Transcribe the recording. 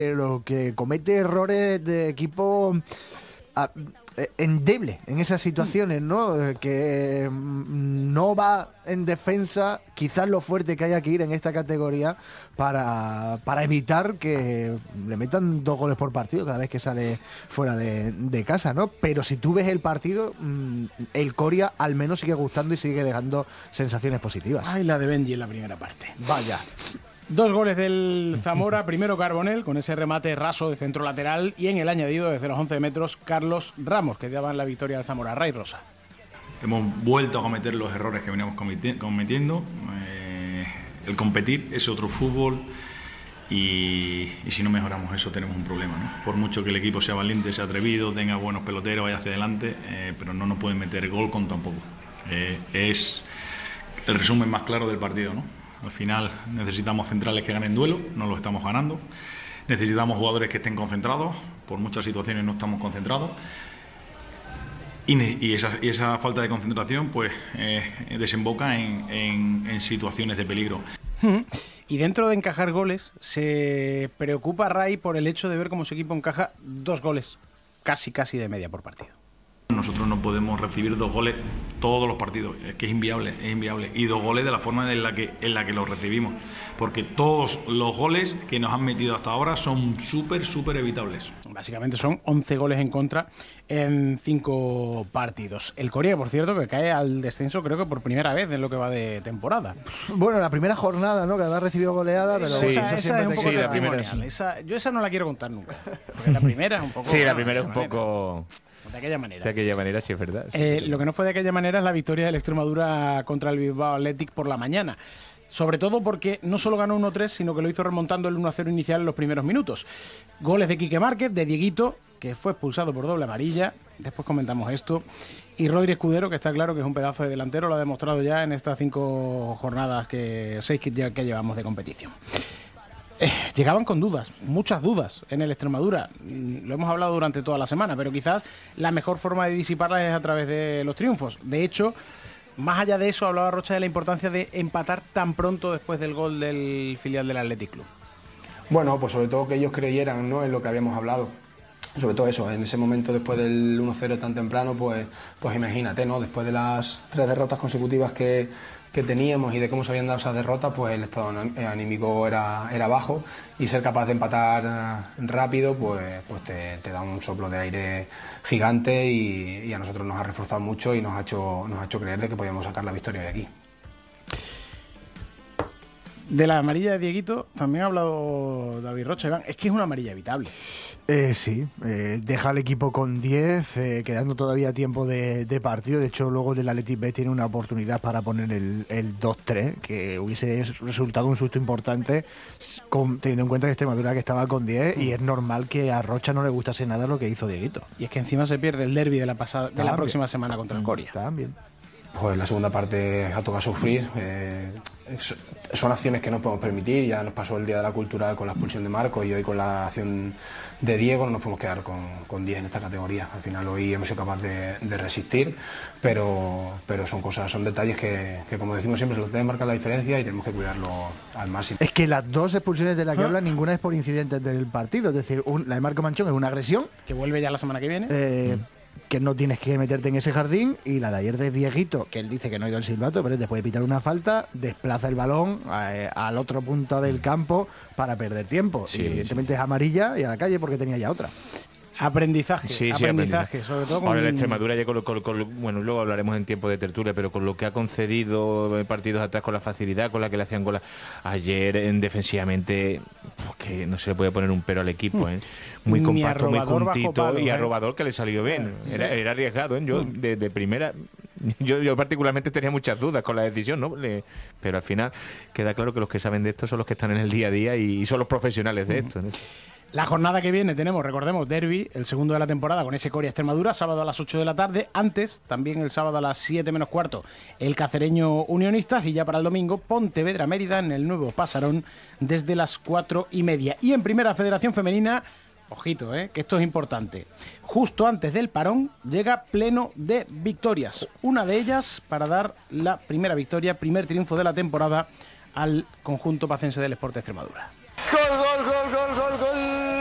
pero que comete errores de equipo endeble en esas situaciones, ¿no? Que no va en defensa, quizás lo fuerte que haya que ir en esta categoría para evitar que le metan 2 goles por partido cada vez que sale fuera de casa, ¿no? Pero si tú ves el partido, el Coria al menos sigue gustando y sigue dejando sensaciones positivas. Ay, la de Benji en la primera parte. Vaya. 2 goles del Zamora, primero Carbonell con ese remate raso de centro lateral y en el añadido desde los 11 metros Carlos Ramos, que daban la victoria al Zamora. Ray Rosa. Hemos vuelto a cometer los errores que veníamos cometiendo. El competir es otro fútbol y si no mejoramos eso tenemos un problema, ¿no? Por mucho que el equipo sea valiente, sea atrevido, tenga buenos peloteros, vaya hacia adelante, pero no nos pueden meter gol con tan poco. Es el resumen más claro del partido, ¿no? Al final necesitamos centrales que ganen duelo, no lo estamos ganando. Necesitamos jugadores que estén concentrados, por muchas situaciones no estamos concentrados. Y esa falta de concentración pues desemboca en situaciones de peligro. Y dentro de encajar goles, se preocupa Ray por el hecho de ver cómo su equipo encaja 2 goles casi de media por partido. Nosotros no podemos recibir 2 goles todos los partidos, es que es inviable, y 2 goles de la forma en la que los recibimos, porque todos los goles que nos han metido hasta ahora son súper evitables. Básicamente son 11 goles en contra en 5 partidos. El Coria, por cierto, que cae al descenso creo que por primera vez en lo que va de temporada. Bueno, la primera jornada, ¿no? Que ha recibido goleada, pero sí, esa es un poco la primera. Yo esa no la quiero contar nunca, porque la primera es un poco... Sí, la primera es un poco... De aquella manera. De aquella manera, sí, es verdad. Lo que no fue de aquella manera es la victoria del Extremadura contra el Bilbao Athletic por la mañana. Sobre todo porque no solo ganó 1-3, sino que lo hizo remontando el 1-0 inicial en los primeros minutos. Goles de Quique Márquez, de Dieguito, que fue expulsado por doble amarilla. Después comentamos esto. Y Rodri Escudero, que está claro que es un pedazo de delantero, lo ha demostrado ya en estas 5 jornadas, 6 que llevamos de competición. Llegaban con dudas, muchas dudas en el Extremadura. Lo hemos hablado durante toda la semana, pero quizás la mejor forma de disiparlas es a través de los triunfos. De hecho, más allá de eso, hablaba Rocha de la importancia de empatar tan pronto después del gol del filial del Athletic Club. Bueno, pues sobre todo que ellos creyeran, ¿no?, en lo que habíamos hablado. Sobre todo eso, en ese momento después del 1-0 tan temprano, pues imagínate, ¿no?, después de las 3 derrotas consecutivas que teníamos y de cómo se habían dado esas derrotas, pues el estado anímico era bajo, y ser capaz de empatar rápido pues te da un soplo de aire gigante y a nosotros nos ha reforzado mucho y nos ha hecho creer de que podíamos sacar la victoria de aquí. De la amarilla de Dieguito también ha hablado David Rocha. Iván, es que es una amarilla evitable. Sí, deja al equipo con 10, quedando todavía tiempo de partido. De hecho, luego el Athletic B tiene una oportunidad para poner el 2-3, que hubiese resultado un susto importante, teniendo en cuenta que Extremadura que estaba con 10, y es normal que a Rocha no le gustase nada lo que hizo Dieguito. Y es que encima se pierde el derbi de la próxima semana contra el Coria. También. Pues la segunda parte ha tocado sufrir. Son acciones que no podemos permitir. Ya nos pasó el día de la cultural con la expulsión de Marco, y hoy con la acción de Diego no nos podemos quedar con 10 en esta categoría. Al final hoy hemos sido capaces de resistir, pero son detalles que como decimos siempre, se los debe marcar la diferencia y tenemos que cuidarlo al máximo. Es que las 2 expulsiones de las que hablan, ninguna es por incidentes del partido. Es decir, la de Marco Manchón es una agresión, que vuelve ya la semana que viene, que no tienes que meterte en ese jardín, y la de ayer de Dieguito, que él dice que no ha ido al silbato, pero después de pitar una falta, desplaza el balón al otro punto del campo para perder tiempo. Sí, y evidentemente es amarilla y a la calle porque tenía ya otra. Aprendizaje, sobre todo con... Ahora la Extremadura ya bueno, luego hablaremos en tiempo de tertulia, pero con lo que ha concedido en partidos atrás, con la facilidad con la que le hacían goles ayer defensivamente, que no se le puede poner un pero al equipo, muy compacto, muy juntito, palo, y arrobador, que le salió bien. Era arriesgado, yo de primera, yo particularmente tenía muchas dudas con la decisión, ¿no? Pero al final queda claro que los que saben de esto son los que están en el día a día y son los profesionales de esto, ¿no? La jornada que viene tenemos, recordemos, derbi, el segundo de la temporada con ese Coria Extremadura, sábado a las 8 de la tarde. Antes, también el sábado a las 7 menos cuarto, el Cacereño Unionistas. Y ya para el domingo, Pontevedra Mérida en el nuevo Pasarón desde las 4:30. Y en Primera Federación Femenina, ojito, que esto es importante. Justo antes del parón llega pleno de victorias. Una de ellas para dar la primera victoria, primer triunfo de la temporada al conjunto pacense del Sport Extremadura. Gol, gol, gol, gol, gol, gol.